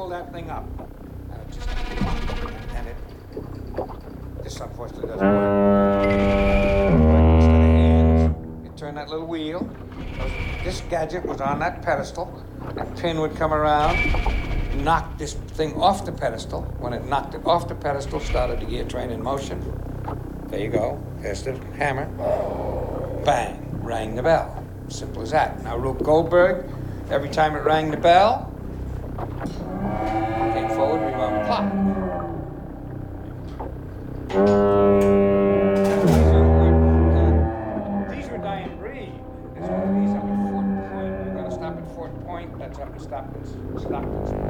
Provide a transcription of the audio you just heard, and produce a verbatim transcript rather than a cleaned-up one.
pull that thing up. And it just, and it, this unfortunately doesn't work. Instead of hands, you turn that little wheel. This gadget was on that pedestal. That pin would come around, knock this thing off the pedestal. When it knocked it off the pedestal, started the gear train in motion. There you go. There's the hammer. Bang. Rang the bell. Simple as that. Now, Rube Goldberg, every time it rang the bell, came forward, rewound the clock. These were dying breed. There's one of these up at Fort Point. We're going to stop at Fort Point. That's up at Stockton's, Stockton's